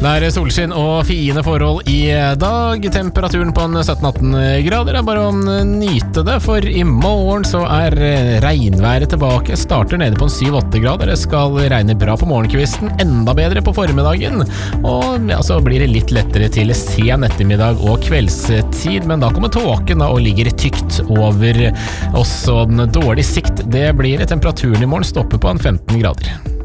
Det solskinn og fine forhold i dag. Temperaturen på 17-18 grader. Det bare å nyte det, for i morgen så regnværet tilbake. Starter nede på 7-8 grader. Det skal regne bra på morgenkvisten, enda bedre på formiddagen. Og ja, så blir det litt lettere til sen ettermiddag og kveldstid, men da kommer tåken og ligger tykt over. Også den dårlig sikt. Det blir temperaturen i morgen stopper på 15 grader.